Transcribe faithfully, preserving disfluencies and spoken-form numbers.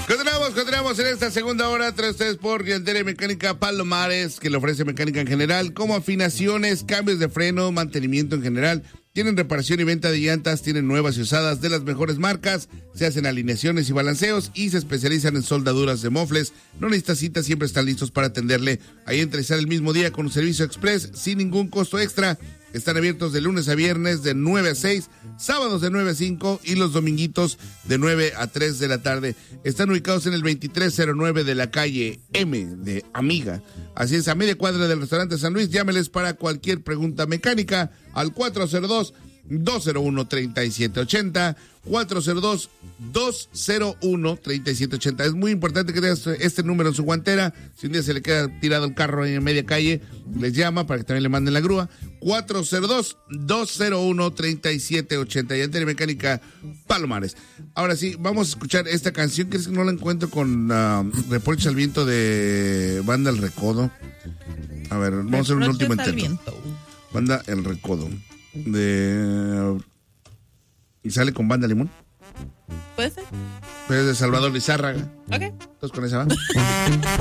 Continuamos, continuamos en esta segunda hora, tres ustedes por Rianteria Mecánica Palomares, que le ofrece mecánica en general, como afinaciones, cambios de freno, mantenimiento en general. Tienen reparación y venta de llantas, tienen nuevas y usadas de las mejores marcas, se hacen alineaciones y balanceos y se especializan en soldaduras de mofles. No necesita cita, siempre están listos para atenderle. Ahí entra y sale el mismo día con un servicio express sin ningún costo extra. Están abiertos de lunes a viernes de nueve a seis, sábados de nueve a cinco y los dominguitos de nueve a tres de la tarde. Están ubicados en el veintitrés cero nueve de la calle M de Amiga. Así es, a media cuadra del restaurante San Luis. Llámeles para cualquier pregunta mecánica al cuatro cero dos, dos cero uno, tres siete ocho cero, cuatro cero dos, dos cero uno, tres siete ocho cero. Es muy importante que tengas este número en su guantera. Si un día se le queda tirado el carro en media calle, les llama para que también le manden la grúa. cuatro cero dos, dos cero uno, tres siete ocho cero. Rianteria Mecánica Palomares. Ahora sí, vamos a escuchar esta canción que es que no la encuentro con uh, Reproches al Viento de Banda El Recodo. A ver, vamos a hacer un último intento. Banda El Recodo. De... ¿Y sale con Banda Limón? ¿Puede ser? Pues de Salvador Lizárraga. Ok. Entonces con esa va.